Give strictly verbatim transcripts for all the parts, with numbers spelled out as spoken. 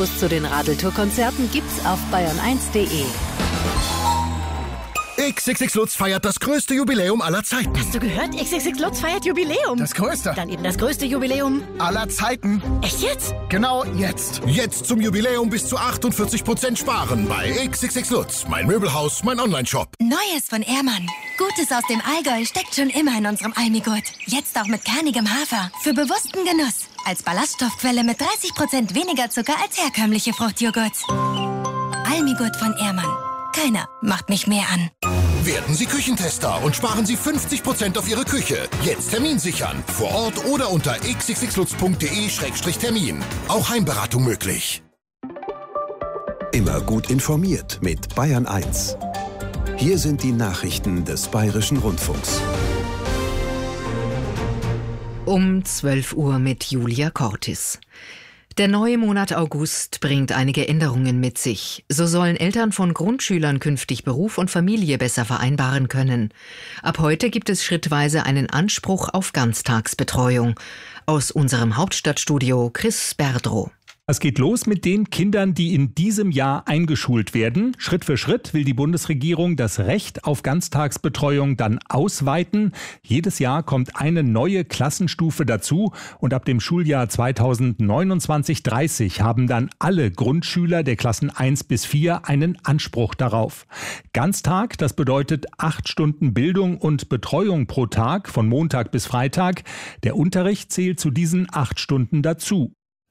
Infos zu den Radeltour-Konzerten gibt's auf bayern eins punkt de. X X X Lutz feiert das größte Jubiläum aller Zeiten. Hast du gehört? X X X Lutz feiert Jubiläum. Das größte? Dann eben das größte Jubiläum aller Zeiten. Echt jetzt? Genau jetzt. Jetzt zum Jubiläum bis zu achtundvierzig Prozent sparen bei X X X Lutz. Mein Möbelhaus, mein Onlineshop. Neues von Ehrmann. Gutes aus dem Allgäu steckt schon immer in unserem Almigurt. Jetzt auch mit kernigem Hafer. Für bewussten Genuss. Als Ballaststoffquelle mit dreißig Prozent weniger Zucker als herkömmliche Fruchtjoghurts. Almigurt von Ehrmann. Keiner macht mich mehr an. Werden Sie Küchentester und sparen Sie fünfzig Prozent auf Ihre Küche. Jetzt Termin sichern. Vor Ort oder unter x x x lutz punkt de Schrägstrich Termin. Auch Heimberatung möglich. Immer gut informiert mit Bayern eins. Hier sind die Nachrichten des Bayerischen Rundfunks. Um zwölf Uhr mit Julia Cortis. Der neue Monat August bringt einige Änderungen mit sich. So sollen Eltern von Grundschülern künftig Beruf und Familie besser vereinbaren können. Ab heute gibt es schrittweise einen Anspruch auf Ganztagsbetreuung. Aus unserem Hauptstadtstudio Chris Berdrow. Es geht los mit den Kindern, die in diesem Jahr eingeschult werden. Schritt für Schritt will die Bundesregierung das Recht auf Ganztagsbetreuung dann ausweiten. Jedes Jahr kommt eine neue Klassenstufe dazu und ab dem Schuljahr zweitausendneunundzwanzig dreißig haben dann alle Grundschüler der Klassen eins bis vier einen Anspruch darauf. Ganztag, das bedeutet acht Stunden Bildung und Betreuung pro Tag von Montag bis Freitag. Der Unterricht zählt zu diesen acht Stunden dazu.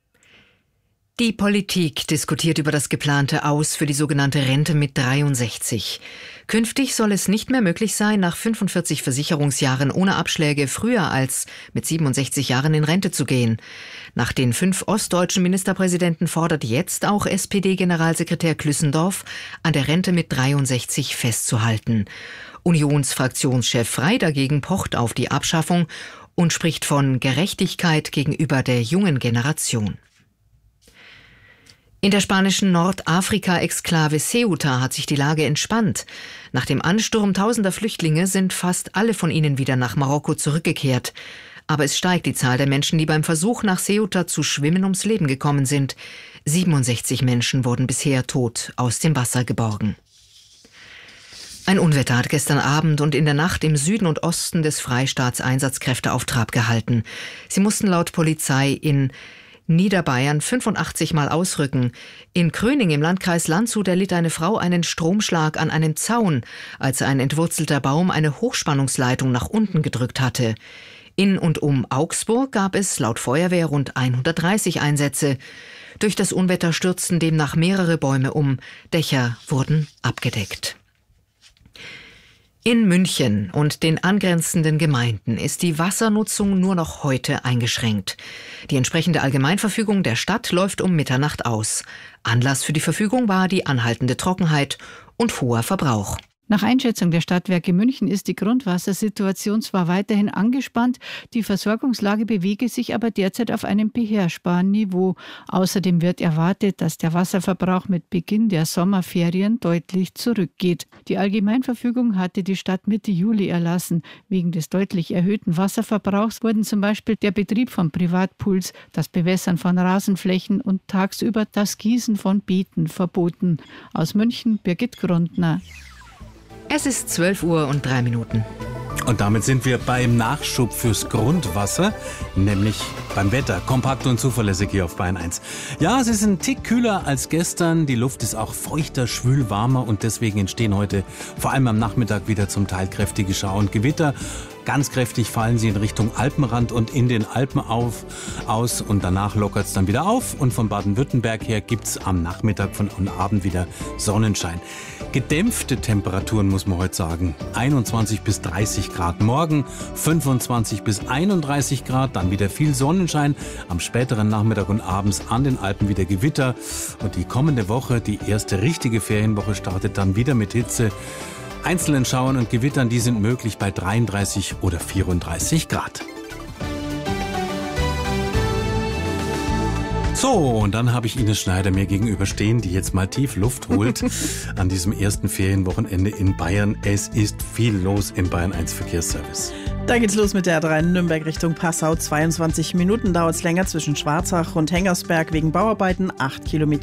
Die Politik diskutiert über das geplante Aus für die sogenannte Rente mit dreiundsechzig. Künftig soll es nicht mehr möglich sein, nach fünfundvierzig Versicherungsjahren ohne Abschläge früher als mit siebenundsechzig Jahren in Rente zu gehen. Nach den fünf ostdeutschen Ministerpräsidenten fordert jetzt auch S P D-Generalsekretär Klüssendorf, an der Rente mit dreiundsechzig festzuhalten. Unionsfraktionschef Frey dagegen pocht auf die Abschaffung und spricht von Gerechtigkeit gegenüber der jungen Generation. In der spanischen Nordafrika-Exklave Ceuta hat sich die Lage entspannt. Nach dem Ansturm tausender Flüchtlinge sind fast alle von ihnen wieder nach Marokko zurückgekehrt. Aber es steigt die Zahl der Menschen, die beim Versuch, nach Ceuta zu schwimmen, ums Leben gekommen sind. siebenundsechzig Menschen wurden bisher tot aus dem Wasser geborgen. Ein Unwetter hat gestern Abend und in der Nacht im Süden und Osten des Freistaats Einsatzkräfte auf Trab gehalten. Sie mussten laut Polizei in Niederbayern fünfundachtzig Mal ausrücken. In Kröning im Landkreis Landshut erlitt eine Frau einen Stromschlag an einem Zaun, als ein entwurzelter Baum eine Hochspannungsleitung nach unten gedrückt hatte. In und um Augsburg gab es laut Feuerwehr rund hundertdreißig Einsätze. Durch das Unwetter stürzten demnach mehrere Bäume um. Dächer wurden abgedeckt. In München und den angrenzenden Gemeinden ist die Wassernutzung nur noch heute eingeschränkt. Die entsprechende Allgemeinverfügung der Stadt läuft um Mitternacht aus. Anlass für die Verfügung war die anhaltende Trockenheit und hoher Verbrauch. Nach Einschätzung der Stadtwerke München ist die Grundwassersituation zwar weiterhin angespannt, die Versorgungslage bewege sich aber derzeit auf einem beherrschbaren Niveau. Außerdem wird erwartet, dass der Wasserverbrauch mit Beginn der Sommerferien deutlich zurückgeht. Die Allgemeinverfügung hatte die Stadt Mitte Juli erlassen. Wegen des deutlich erhöhten Wasserverbrauchs wurden zum Beispiel der Betrieb von Privatpools, das Bewässern von Rasenflächen und tagsüber das Gießen von Beeten verboten. Aus München Birgit Grundner. Es ist zwölf Uhr und drei Minuten. Und damit sind wir beim Nachschub fürs Grundwasser, nämlich beim Wetter. Kompakt und zuverlässig hier auf Bayern eins. Ja, es ist ein Tick kühler als gestern. Die Luft ist auch feuchter, schwül, warmer und deswegen entstehen heute vor allem am Nachmittag wieder zum Teil kräftige Schauer und Gewitter. Ganz kräftig fallen sie in Richtung Alpenrand und in den Alpen auf, aus und danach lockert es dann wieder auf. Und von Baden-Württemberg her gibt es am Nachmittag von und Abend wieder Sonnenschein. Gedämpfte Temperaturen muss man heute sagen. einundzwanzig bis dreißig Grad morgen, fünfundzwanzig bis einunddreißig Grad, dann wieder viel Sonnenschein. Am späteren Nachmittag und abends an den Alpen wieder Gewitter. Und die kommende Woche, die erste richtige Ferienwoche, startet dann wieder mit Hitze. Einzelnen Schauern und Gewittern, die sind möglich bei dreiunddreißig oder vierunddreißig Grad. So, und dann habe ich Ines Schneider mir gegenüberstehen, die jetzt mal tief Luft holt an diesem ersten Ferienwochenende in Bayern. Es ist viel los im Bayern eins Verkehrsservice. Da geht's los mit der A drei Nürnberg Richtung Passau. zweiundzwanzig Minuten dauert es länger zwischen Schwarzach und Hengersberg wegen Bauarbeiten. acht Kilometer